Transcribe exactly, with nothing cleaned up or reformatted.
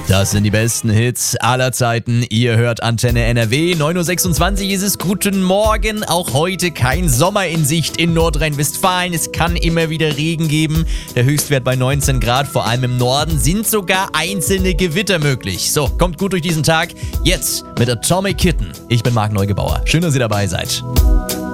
Das sind die besten Hits aller Zeiten. Ihr hört Antenne N R W. neun Uhr sechsundzwanzig ist es. Guten Morgen. Auch heute kein Sommer in Sicht in Nordrhein-Westfalen. Es kann immer wieder Regen geben. Der Höchstwert bei neunzehn Grad. Vor allem im Norden sind sogar einzelne Gewitter möglich. So, kommt gut durch diesen Tag. Jetzt mit Atomic Kitten. Ich bin Marc Neugebauer. Schön, dass ihr dabei seid.